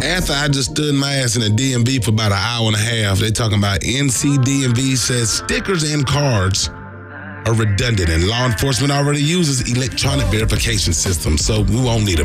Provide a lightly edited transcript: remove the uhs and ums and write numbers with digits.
After I just stood my ass in a DMV for about an hour and a half, they talking about NCDMV says stickers and cards are redundant and law enforcement already uses electronic verification systems, so we won't need them